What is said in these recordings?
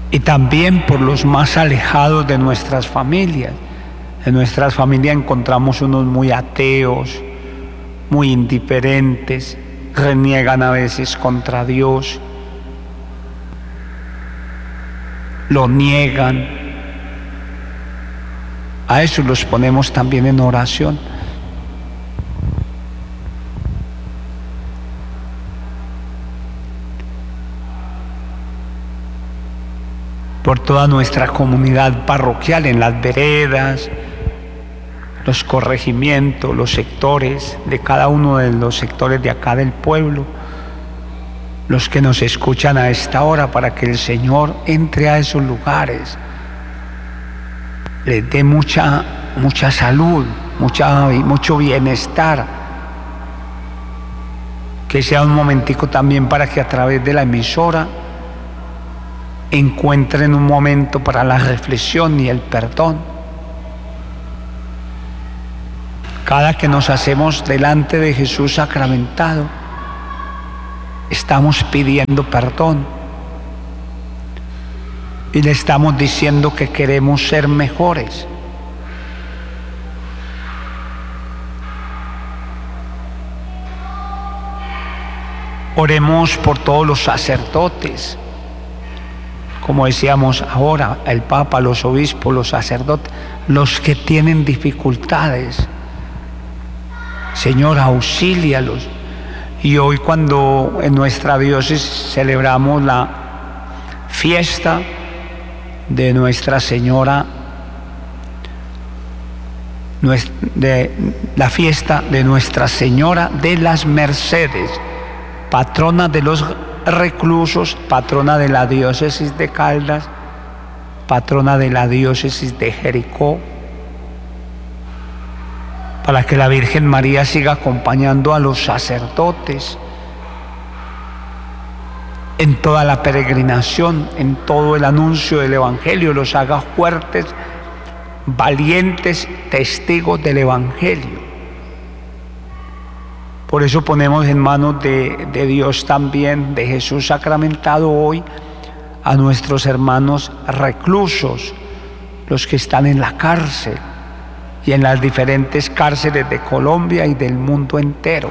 y también por los más alejados de nuestras familias. En nuestras familias encontramos unos muy ateos, muy indiferentes, reniegan a veces contra Dios, lo niegan. A eso los ponemos también en oración. Por toda nuestra comunidad parroquial, en las veredas, los corregimientos, los sectores de cada uno de los sectores de acá del pueblo, los que nos escuchan a esta hora, para que el Señor entre a esos lugares, les dé mucha salud, mucho bienestar. Que sea un momentico también para que a través de la emisora encuentren un momento para la reflexión y el perdón. Cada que nos hacemos delante de Jesús sacramentado, estamos pidiendo perdón y le estamos diciendo que queremos ser mejores. Oremos por todos los sacerdotes, como decíamos ahora, el Papa, los obispos, los sacerdotes, los que tienen dificultades. Señor, auxílialos. Y hoy, cuando en nuestra diócesis celebramos la fiesta de Nuestra Señora, la fiesta de Nuestra Señora de las Mercedes, patrona de los reclusos, patrona de la diócesis de Caldas, patrona de la diócesis de Jericó, para que la Virgen María siga acompañando a los sacerdotes en toda la peregrinación, en todo el anuncio del Evangelio, los haga fuertes, valientes testigos del Evangelio. Por eso ponemos en manos de Dios también, de Jesús sacramentado hoy, a nuestros hermanos reclusos, los que están en la cárcel y en las diferentes cárceles de Colombia y del mundo entero.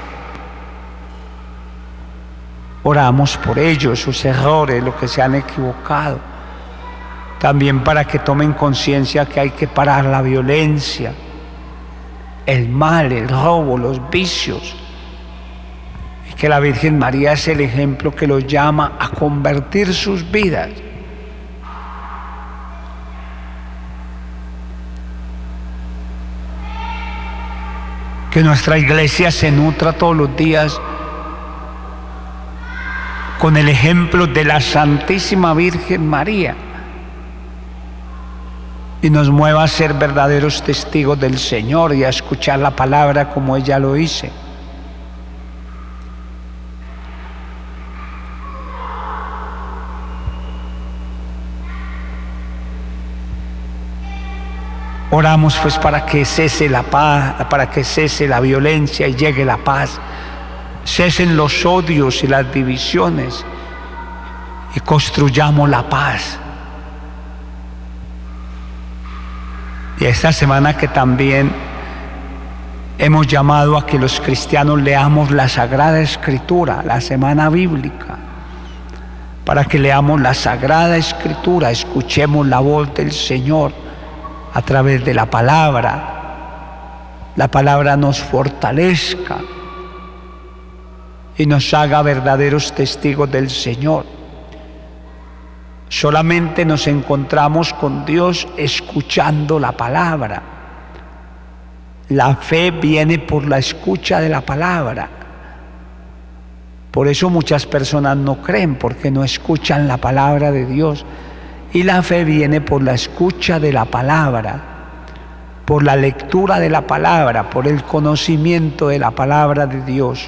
Oramos por ellos, sus errores, lo que se han equivocado. También para que tomen conciencia que hay que parar la violencia, el mal, el robo, los vicios. Y que la Virgen María es el ejemplo que los llama a convertir sus vidas. Que nuestra iglesia se nutra todos los días con el ejemplo de la Santísima Virgen María y nos mueva a ser verdaderos testigos del Señor y a escuchar la palabra como ella lo dice. Oramos pues para que cese la paz, para que cese la violencia y llegue la paz, cesen los odios y las divisiones y construyamos la paz. Y esta semana que también hemos llamado a que los cristianos leamos la Sagrada Escritura, la semana bíblica, para que leamos la Sagrada Escritura, escuchemos la voz del Señor a través de la palabra nos fortalezca y nos haga verdaderos testigos del Señor. Solamente nos encontramos con Dios escuchando la palabra. La fe viene por la escucha de la palabra. Por eso muchas personas no creen, porque no escuchan la palabra de Dios. Y la fe viene por la escucha de la palabra, por la lectura de la palabra, por el conocimiento de la palabra de Dios.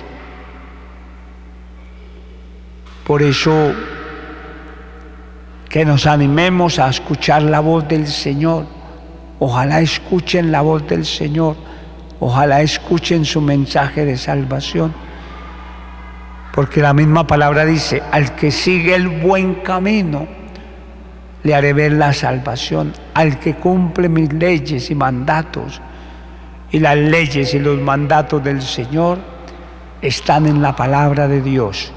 Por eso que nos animemos a escuchar la voz del Señor. Ojalá escuchen la voz del Señor, ojalá escuchen su mensaje de salvación. Porque la misma palabra dice, al que sigue el buen camino, le haré ver la salvación al que cumple mis leyes y mandatos. Y las leyes y los mandatos del Señor están en la palabra de Dios.